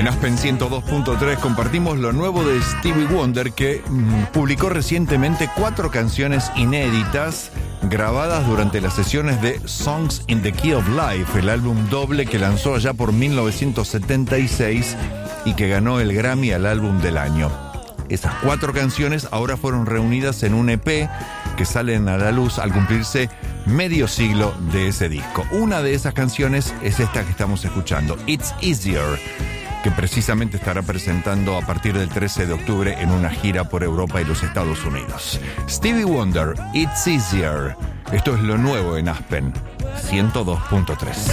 En Aspen 102.3 compartimos lo nuevo de Stevie Wonder, que publicó recientemente 4 canciones inéditas grabadas durante las sesiones de Songs in the Key of Life, el álbum doble que lanzó allá por 1976 y que ganó el Grammy al álbum del año. Esas 4 canciones ahora fueron reunidas en un EP que salen a la luz al cumplirse medio siglo de ese disco. Una de esas canciones es esta que estamos escuchando, It's Easier, que precisamente estará presentando a partir del 13 de octubre en una gira por Europa y los Estados Unidos. Stevie Wonder, It's Easier. Esto es lo nuevo en Aspen 102.3.